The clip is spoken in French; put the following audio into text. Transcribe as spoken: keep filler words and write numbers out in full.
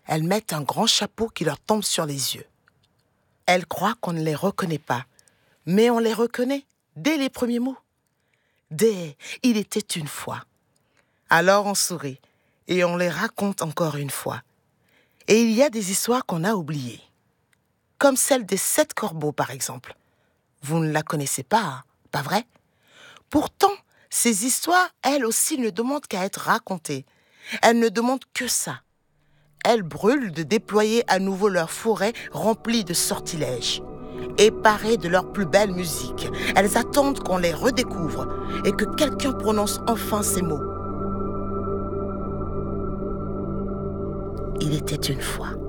Elles mettent un grand chapeau qui leur tombe sur les yeux. Elles croient qu'on ne les reconnaît pas, mais on les reconnaît dès les premiers mots. Dès « il était une fois ». Alors on sourit et on les raconte encore une fois. Et il y a des histoires qu'on a oubliées. Comme celle des sept corbeaux, par exemple. Vous ne la connaissez pas, hein, pas vrai? Pourtant, ces histoires, elles aussi, ne demandent qu'à être racontées. Elles ne demandent que ça. Elles brûlent de déployer à nouveau leur forêt remplie de sortilèges. Et parées de leur plus belle musique, elles attendent qu'on les redécouvre et que quelqu'un prononce enfin ces mots. Il était une fois.